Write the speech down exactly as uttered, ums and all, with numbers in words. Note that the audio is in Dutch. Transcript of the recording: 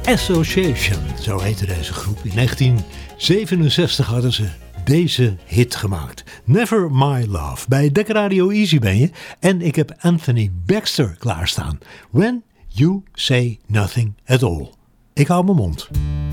Association, zo heette deze groep. In negentien zevenenzestig hadden ze deze hit gemaakt. Never My Love. Bij Dekker Radio Easy ben je. En ik heb Anthony Baxter klaarstaan. When You Say Nothing At All. Ik hou mijn mond.